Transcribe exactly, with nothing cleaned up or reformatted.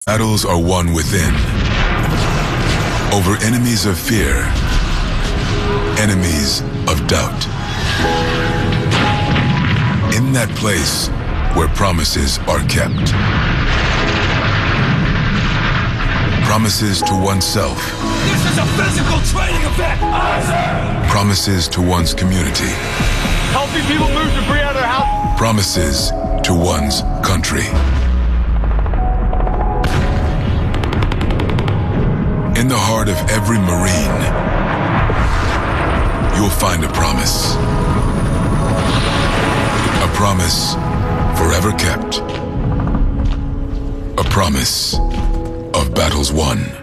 Battles are won within, over enemies of fear, enemies of doubt. In that place where promises are kept. Promises to oneself. This is a physical training event! Promises to one's community. Helping people move debris out of their house. Promises to one's country. In the heart of every Marine, you'll find a promise. A promise forever kept. A promise of battles won.